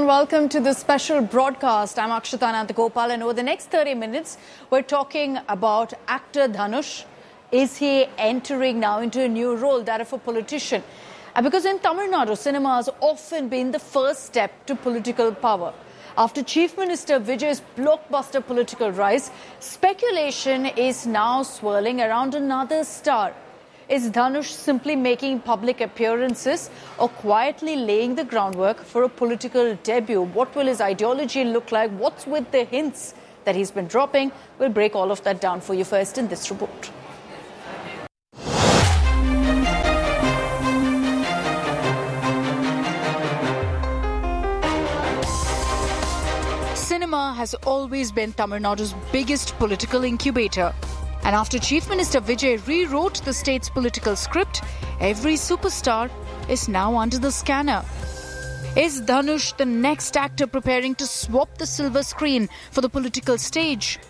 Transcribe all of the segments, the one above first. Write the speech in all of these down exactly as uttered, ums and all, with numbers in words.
welcome to this special broadcast. I'm Akshita Anantagopal, and over the next thirty minutes, we're talking about actor Dhanush. Is he entering now into a new role, that of a politician? And because in Tamil Nadu, cinema has often been the first step to political power. After Chief Minister Vijay's blockbuster political rise, speculation is now swirling around another star. Is Dhanush simply making public appearances or quietly laying the groundwork for a political debut? What will his ideology look like? What's with the hints that he's been dropping? We'll break all of that down for you first in this report. Cinema has always been Tamil Nadu's biggest political incubator. And after Chief Minister Vijay rewrote the state's political script, every superstar is now under the scanner. Is Dhanush the next actor preparing to swap the silver screen for the political stage?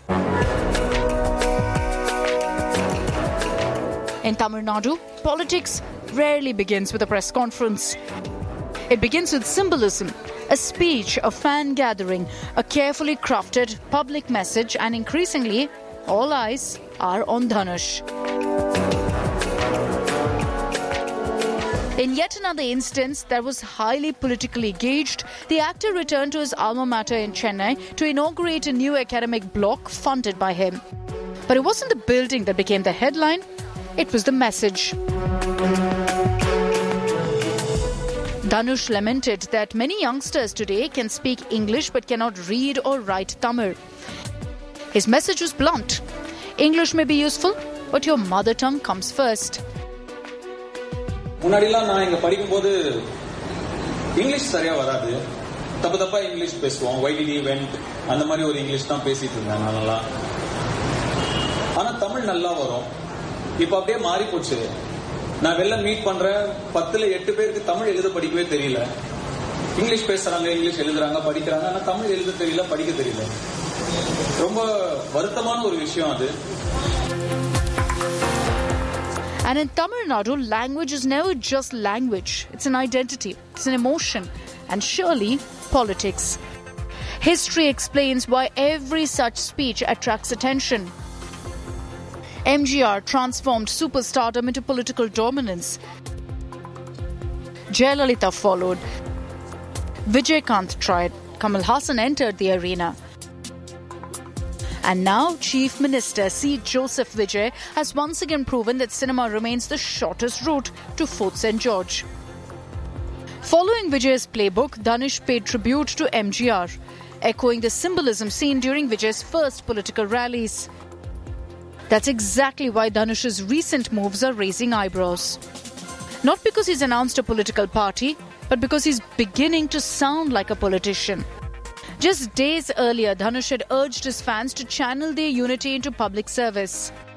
In Tamil Nadu, politics rarely begins with a press conference. It begins with symbolism, a speech, a fan gathering, a carefully crafted public message, and increasingly, all eyes are on Dhanush. In yet another instance that was highly politically gauged, the actor returned to his alma mater in Chennai to inaugurate a new academic block funded by him. But it wasn't the building that became the headline, it was the message. Dhanush lamented that many youngsters today can speak English but cannot read or write Tamil. His message was blunt. English may be useful, but your mother tongue comes first. முன்னாடிலாம் நான் இங்க படிக்கும்போது English சரியா வராது. தப்பு தப்பா English பேசுவோம். Why did he went அந்த மாதிரி ஒரு இங்கிலீஷ் தான் பேசிட்டு இருந்தேன் நல்லா. ஆனா தமிழ் நல்லா வரும். இப்போ அப்படியே மாறி போச்சு. நான் வெளில மீட் பண்றேன் பத்துல எட்டு பேருக்கு தமிழ் எழுத படிக்கவே தெரியல. இங்கிலீஷ் பேசுறாங்க, இங்கிலீஷ் எழுதுறாங்க, படிக்கிறாங்க, ஆனா தமிழ் எழுத தெரியல, படிக்க தெரியல. ரொம்ப வருத்தமான ஒரு விஷயம் அது. And in Tamil Nadu, language is never just language. It's an identity, it's an emotion, and surely politics. History explains why every such speech attracts attention. M G R transformed superstardom into political dominance. Jayalalitha followed. Vijayakanth tried. Kamal Hassan entered the arena. And now Chief Minister C. Joseph Vijay has once again proven that cinema remains the shortest route to Fort Saint George. Following Vijay's playbook, Dhanush paid tribute to M G R, echoing the symbolism seen during Vijay's first political rallies. That's exactly why Dhanush's recent moves are raising eyebrows. Not because he's announced a political party, but because he's beginning to sound like a politician. Just days earlier, Dhanush had urged his fans to channel their unity into public service.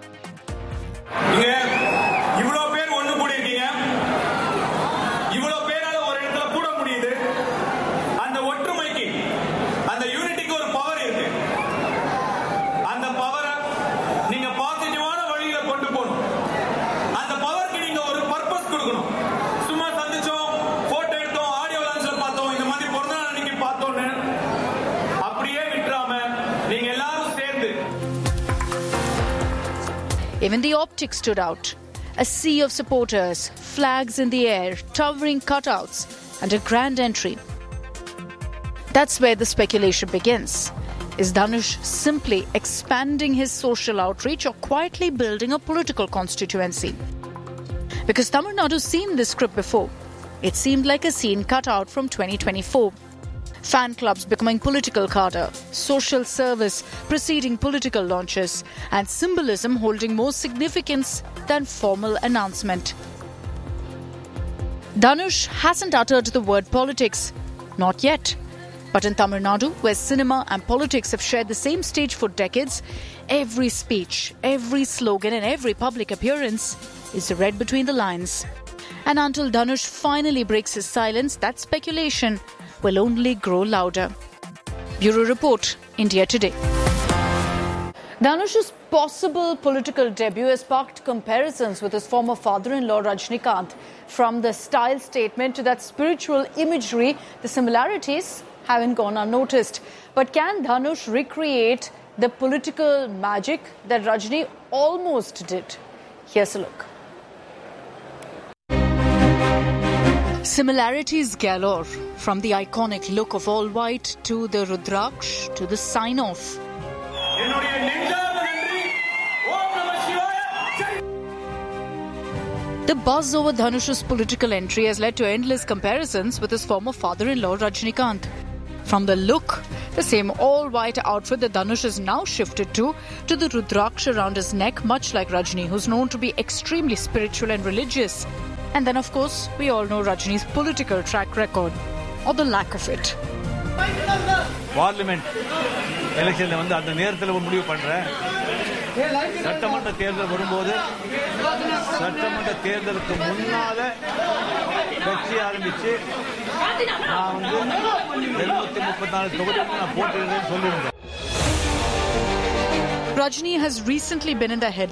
Even the optics stood out. A sea of supporters, flags in the air, towering cutouts, and a grand entry. That's where the speculation begins. Is Dhanush simply expanding his social outreach or quietly building a political constituency? Because Tamil Nadu's seen this script before. It seemed like a scene cut out from twenty twenty-four. Fan clubs becoming political cadre, social service preceding political launches, and symbolism holding more significance than formal announcement. Dhanush hasn't uttered the word politics. Not yet. But in Tamil Nadu, where cinema and politics have shared the same stage for decades, every speech, every slogan and every public appearance is read between the lines. And until Dhanush finally breaks his silence, that speculation will only grow louder. Bureau Report, India Today. Dhanush's possible political debut has sparked comparisons with his former father-in-law Rajinikanth. From the style statement to that spiritual imagery, the similarities haven't gone unnoticed. But can Dhanush recreate the political magic that Rajni almost did? Here's a look. Similarities galore, from the iconic look of all white to the Rudraksh to the sign-off. The buzz over Dhanush's political entry has led to endless comparisons with his former father-in-law Rajinikanth. From the look, the same all-white outfit that Dhanush is now shifted to, to the Rudraksh around his neck, much like Rajni, who's known to be extremely spiritual and religious. And then, of course, we all know Rajni's political track record, or the lack of it. Parliament election வந்து அந்த நேரத்துல ஒரு முடிவு பண்றேன். சட்டமன்ற தேர்தல் வரும்போது சட்டமன்ற தேர்தலுக்கு முன்னால கட்சி ஆரம்பிச்சு நான் வந்து இருநூற்று முப்பத்தி நான்கு தொகுதிக்கு நான் போட்டியிடுறேன்னு சொல்லியிருந்தேன். Rajni has recently been in the headlines